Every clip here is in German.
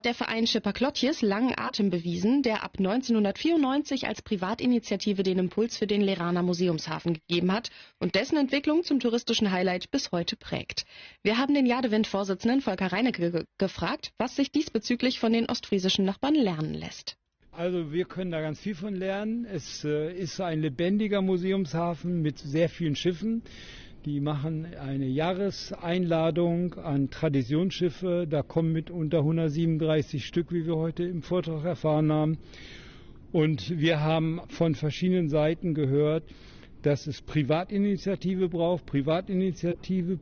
Der Verein Schipper-Klottjes langen Atem bewiesen, der ab 1994 als Privatinitiative den Impuls für den Leraner Museumshafen gegeben hat und dessen Entwicklung zum touristischen Highlight bis heute prägt. Wir haben den Jadewind-Vorsitzenden Volker Reinecke gefragt, was sich diesbezüglich von den ostfriesischen Nachbarn lernen lässt. Also wir können da ganz viel von lernen. Es ist ein lebendiger Museumshafen mit sehr vielen Schiffen. Die machen eine Jahreseinladung an Traditionsschiffe. Da kommen mitunter 137 Stück, wie wir heute im Vortrag erfahren haben. Und wir haben von verschiedenen Seiten gehört, dass es Privatinitiative braucht, Privatinitiative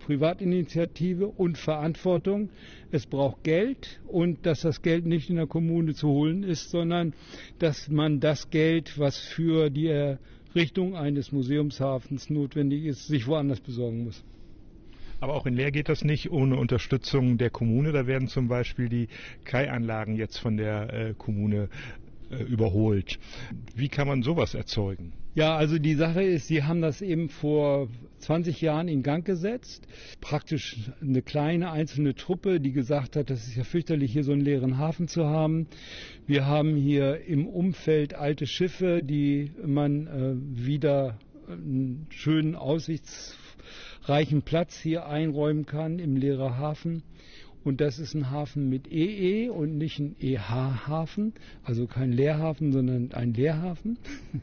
und Verantwortung. Es braucht Geld und dass das Geld nicht in der Kommune zu holen ist, sondern dass man das Geld, was für die Errichtung eines Museumshafens notwendig ist, sich woanders besorgen muss. Aber auch in Leer geht das nicht ohne Unterstützung der Kommune. Da werden zum Beispiel die Kaianlagen jetzt von der Kommune überholt. Wie kann man sowas erzeugen? Ja, also die Sache ist, sie haben das eben vor 20 Jahren in Gang gesetzt. Praktisch eine kleine einzelne Truppe, die gesagt hat, das ist ja fürchterlich, hier so einen leeren Hafen zu haben. Wir haben hier im Umfeld alte Schiffe, die man wieder einen schönen, aussichtsreichen Platz hier einräumen kann im leeren Hafen. Und das ist ein Hafen mit EE und nicht ein EH-Hafen, also kein Leerhafen, sondern ein Leerhafen.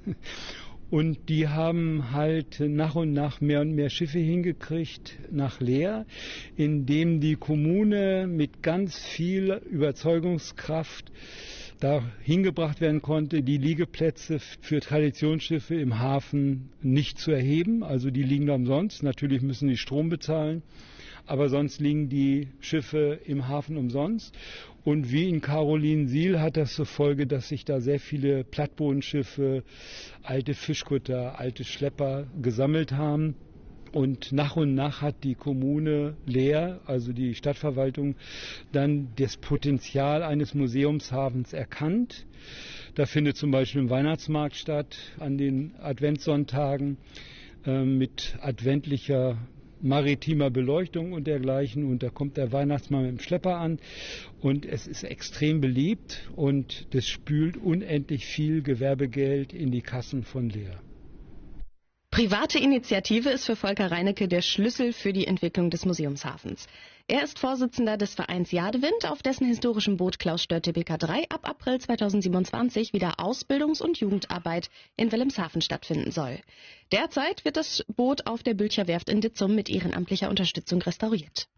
Und die haben halt nach und nach mehr und mehr Schiffe hingekriegt nach Leer, indem die Kommune mit ganz viel Überzeugungskraft da hingebracht werden konnte, die Liegeplätze für Traditionsschiffe im Hafen nicht zu erheben. Also die liegen da umsonst. Natürlich müssen die Strom bezahlen. Aber sonst liegen die Schiffe im Hafen umsonst. Und wie in Karolinsiel hat das zur Folge, dass sich da sehr viele Plattbodenschiffe, alte Fischkutter, alte Schlepper gesammelt haben. Und nach hat die Kommune Leer, also die Stadtverwaltung, dann das Potenzial eines Museumshafens erkannt. Da findet zum Beispiel ein Weihnachtsmarkt statt an den Adventssonntagen mit adventlicher maritimer Beleuchtung und dergleichen, und da kommt der Weihnachtsmann mit dem Schlepper an und es ist extrem beliebt und das spült unendlich viel Gewerbegeld in die Kassen von Leer. Private Initiative ist für Volker Reinecke der Schlüssel für die Entwicklung des Museumshafens. Er ist Vorsitzender des Vereins Jadewind, auf dessen historischem Boot Klaus Störte BK3 ab April 2027 wieder Ausbildungs- und Jugendarbeit in Wilhelmshaven stattfinden soll. Derzeit wird das Boot auf der Bülcher Werft in Ditzum mit ehrenamtlicher Unterstützung restauriert.